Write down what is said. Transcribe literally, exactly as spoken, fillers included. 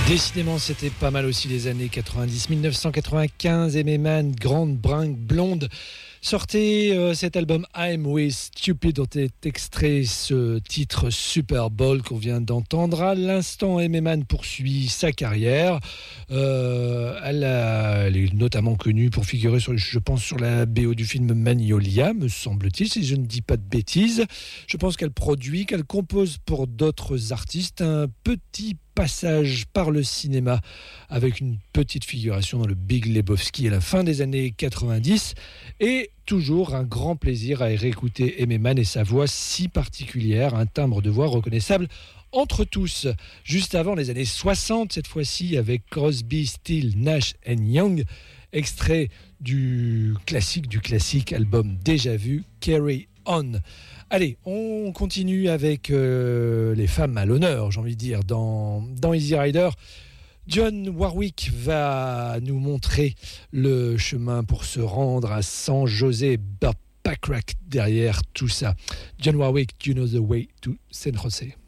Décidément, c'était pas mal aussi les années quatre-vingt-dix. mille neuf cent quatre-vingt-quinze, Aimee Mann, grande bringue blonde, sortait euh, cet album I'm Way Stupid dont est extrait ce titre Super Bowl qu'on vient d'entendre. À l'instant, Aimee Mann poursuit sa carrière. Euh, elle, a, elle est notamment connue pour figurer, sur, je pense, sur la B O du film Magnolia, me semble-t-il, si je ne dis pas de bêtises. Je pense qu'elle produit, qu'elle compose pour d'autres artistes. Un petit passage par le cinéma avec une petite figuration dans le Big Lebowski à la fin des années quatre-vingt-dix, et toujours un grand plaisir à réécouter Aimee Mann et sa voix si particulière, un timbre de voix reconnaissable entre tous. Juste avant les années soixante, cette fois-ci avec Crosby, Stills, Nash and Young, extrait du classique du classique album déjà vu, Carry On. Allez, on continue avec euh, les femmes à l'honneur, j'ai envie de dire, dans, dans Easy Rider. Dionne Warwick va nous montrer le chemin pour se rendre à San José, Burt Bacharach derrière tout ça. Dionne Warwick, Do You Know the Way to San José?